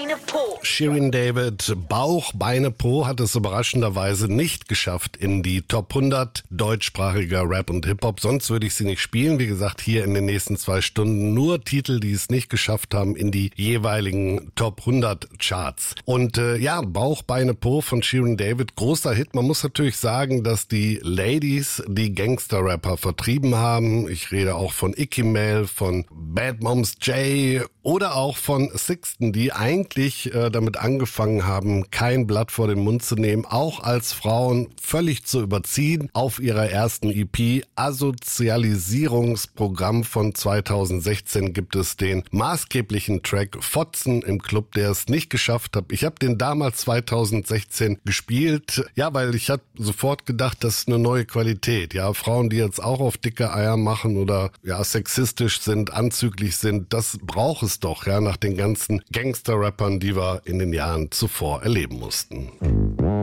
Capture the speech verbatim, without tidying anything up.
Beine, Po. Shirin David, Bauch, Beine, Po hat es überraschenderweise nicht geschafft in die Top hundert deutschsprachiger Rap und Hip-Hop. Sonst würde ich sie nicht spielen. Wie gesagt, hier in den nächsten zwei Stunden nur Titel, die es nicht geschafft haben in die jeweiligen Top hundert Charts. Und äh, ja, Bauch, Beine, Po von Shirin David, großer Hit. Man muss natürlich sagen, dass die Ladies die Gangster-Rapper vertrieben haben. Ich rede auch von Icky Mail, von Bad Moms J oder auch von Sixten, die eigentlich äh, damit angefangen haben, kein Blatt vor den Mund zu nehmen, auch als Frauen völlig zu überziehen. Auf ihrer ersten E P Asozialisierungsprogramm von zweitausendsechzehn gibt es den maßgeblichen Track Fotzen im Club, der es nicht geschafft hat. Ich habe den damals zweitausendsechzehn gespielt, ja, weil ich habe sofort gedacht, das ist eine neue Qualität. Ja, Frauen, die jetzt auch auf dicke Eier machen oder ja sexistisch sind, anzüglich sind, das braucht es doch, ja, nach den ganzen Gangster-Rappern, die wir in den Jahren zuvor erleben mussten.